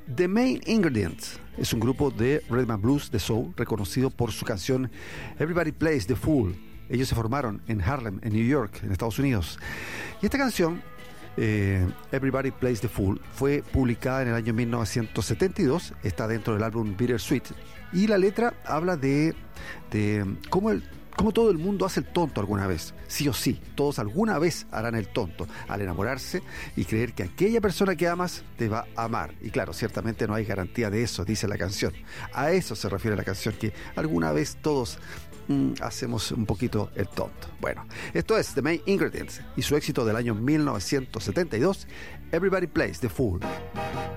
The Main Ingredients es un grupo de rhythm and blues de soul reconocido por su canción Everybody Plays the Fool. Ellos se formaron en Harlem, en New York, en Estados Unidos. Y esta canción, Everybody Plays the Fool, fue publicada en el año 1972. Está dentro del álbum Bittersweet. Y la letra habla de cómo todo el mundo hace el tonto alguna vez. Sí o sí, todos alguna vez harán el tonto al enamorarse y creer que aquella persona que amas te va a amar. Y claro, ciertamente no hay garantía de eso, dice la canción. A eso se refiere la canción, que alguna vez todos hacemos un poquito el tonto. Bueno, esto es The Main Ingredients y su éxito del año 1972, Everybody Plays the Fool.